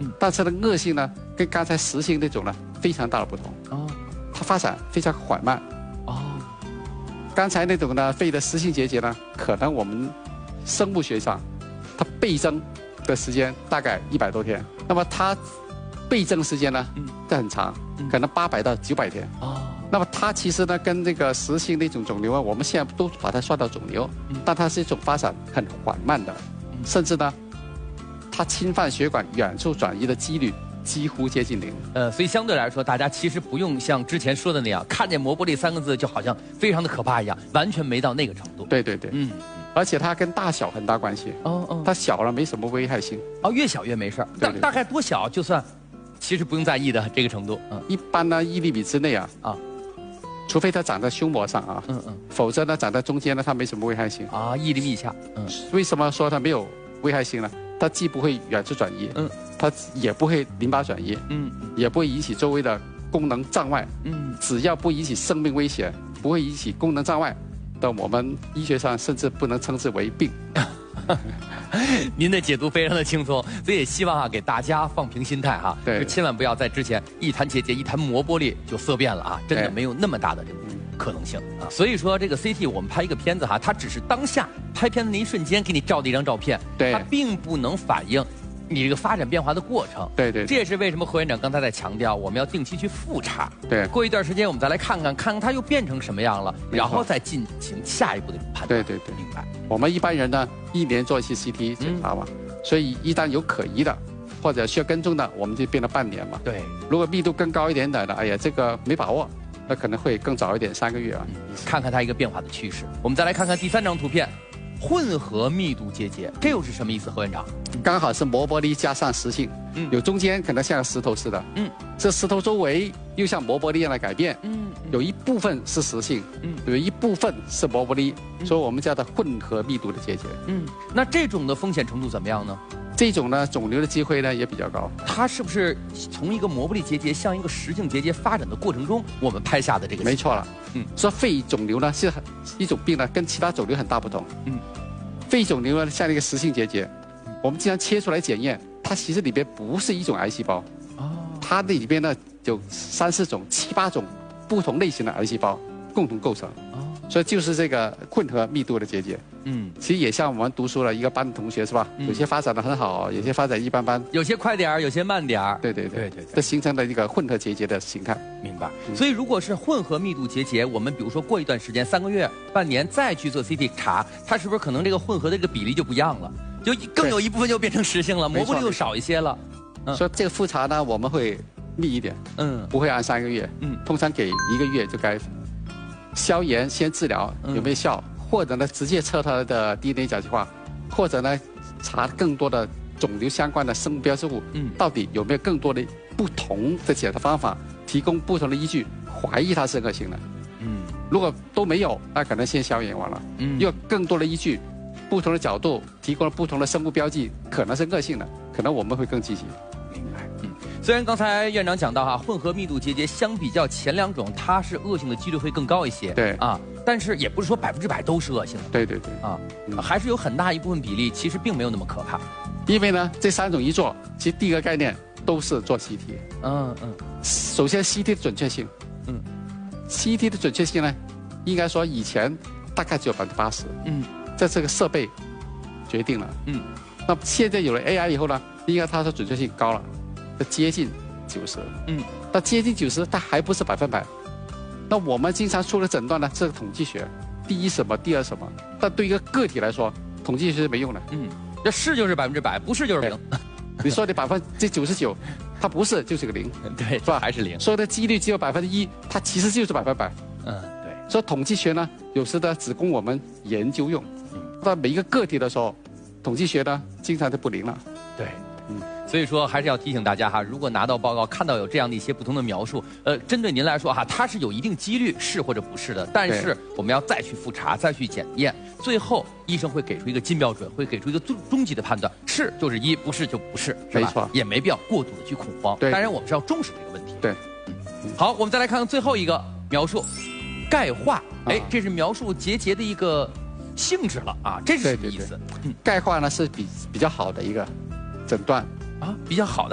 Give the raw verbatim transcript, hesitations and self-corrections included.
嗯， 但是呢，恶性呢，跟刚才实性那种呢，非常大的不同。 哦， 它发展非常缓慢。 哦， 刚才那种呢，肺的实性结节呢，可能我们生物学上，它倍增的时间大概一百多天，那么它倍增时间呢， 嗯， 这很长， 嗯可能八百到九百天。 哦， 那么它其实呢，跟这个实性那种肿瘤啊，我们现在都把它算到肿瘤， 嗯但它是一种发展很缓慢的， 嗯甚至呢，它侵犯血管远处转移的几率几乎接近零。 呃，所以相对来说，大家其实不用像之前说的那样，看见磨玻璃三个字就好像非常的可怕一样，完全没到那个程度。 对对对， 嗯， 而且它跟大小很大关系， 哦哦， 它小了没什么危害性。 哦，越小越没事儿，大对对大概多小就算，其实不用在意的这个程度。嗯一般呢，一厘米之内啊， 啊， 除非它长在胸膜上啊， 嗯嗯， 否则呢，长在中间呢，它没什么危害性。 啊，一厘米以下，嗯为什么说它没有危害性呢？它既不会远处转移， 嗯， 它也不会淋巴转移， 嗯也不会引起周围的功能障碍。 嗯， 只要不引起生命危险，不会引起功能障碍，但我们医学上甚至不能称之为病。 您的解读非常的轻松，所以也希望啊给大家放平心态哈， 对就千万不要在之前一谈结节一谈磨玻璃就色变了啊，真的对没有那么大的这个可能性啊。所以说这个 C T 我们拍一个片子哈，它只是当下拍片子那一瞬间给你照的一张照片， 对它并不能反映你这个发展变化的过程。 对对这也是为什么何院长刚才在强调，我们要定期去复查。 对过一段时间我们再来看看，看看它又变成什么样了， 没错然后再进行下一步的判断。 对对对， 明白。 我们一般人呢，一年做一次 C T 检查嘛，所以一旦有可疑的或者需要跟踪的，我们就变了半年嘛。 对， 如果密度更高一点点的，哎呀，这个没把握，那可能会更早一点，三个月啊。 看看它一个变化的趋势。我们再来看看第三张图片，混合密度结节，这又是什么意思？何院长？ 刚好是磨玻璃加上实性， 嗯有中间可能像石头似的， 嗯这石头周围又像磨玻璃一样的改变， 嗯有一部分是实性， 嗯有一部分是磨玻璃，所以我们叫它混合密度的结节。 嗯，那这种的风险程度怎么样呢？ 这种呢，肿瘤的机会呢也比较高。 它是不是从一个磨玻璃结节向一个实性结节发展的过程中，我们拍下的这个？ 没错了， 嗯， 说肺肿瘤呢是很一种病呢，跟其他肿瘤很大不同。 嗯， 肺肿瘤呢像一个实性结节，我们经常切出来检验，它其实里边不是一种癌细胞， 哦， 它那里边呢有三四种、七八种不同类型的癌细胞共同构成， 哦， 所以就是这个混合密度的结节。 嗯， 其实也像我们读书了一个班的同学是吧？ 嗯有些发展的很好，有些发展一般般。 有些快点儿，有些慢点儿。 对对对对对对这形成了一个混合结节的形态。 明白。所以如果是混合密度结节，我们比如说过一段时间，三个月、半年再去做 C T 查，它是不是可能这个混合的这个比例就不一样了？就更有一部分就变成实性了， 没错磨玻璃又少一些了。嗯所以这个复查呢，我们会密一点， 嗯不会按三个月， 嗯通常给一个月就该消炎先治疗嗯有没有效，或者呢直接测它的 D N A 甲基化，或者呢查更多的肿瘤相关的生物标志物， 嗯到底有没有更多的不同的检查方法，提供不同的依据，怀疑它是恶性的。 嗯如果都没有，那可能先消炎完了。 嗯有更多的依据，不同的角度提供了不同的生物标记，可能是恶性的，可能我们会更积极。 明白。嗯，虽然刚才院长讲到哈，混合密度结节相比较前两种，它是恶性的几率会更高一些。 对啊，但是也不是说百分之百都是恶性的对对对， 啊， 嗯还是有很大一部分比例其实并没有那么可怕。 因为呢，这三种一做，其实第一个概念都是做 C T。 嗯嗯首先 C T 的准确性， 嗯 ，C T 的准确性呢，应该说以前大概只有百分之八十， 嗯在这个设备决定了。 嗯那现在有了 A I 以后呢，应该它的准确性高了，接近九十。 嗯那接近九十，它还不是百分百。那我们经常出的诊断呢，这个统计学，第一什么，第二什么，但对一个个体来说，统计学是没用的。 嗯，这是就是百分之百，不是就是零。 你说的百分之九十九，它不是就是个零， 对， 是吧？ 还是零。 说的几率只有百分之一，它其实就是百分百。 嗯，对。 所以统计学呢，有时呢只供我们研究用，到每一个个体的时候，统计学呢经常就不灵了。 对， 嗯， 所以说还是要提醒大家哈，如果拿到报告看到有这样的一些不同的描述，呃，针对您来说哈，它是有一定几率是或者不是的，但是我们要再去复查、再去检验，最后医生会给出一个金标准，会给出一个终终极的判断，是就是一，不是就不是，是吧？ 没错， 也没必要过度的去恐慌。 对， 当然我们是要重视这个问题。 对， 嗯，好，我们再来看看最后一个描述，钙化，哎，这是描述结节的一个性质了啊，这是什么意思？ 嗯，钙化呢是比比较好的一个诊断啊，比较好的。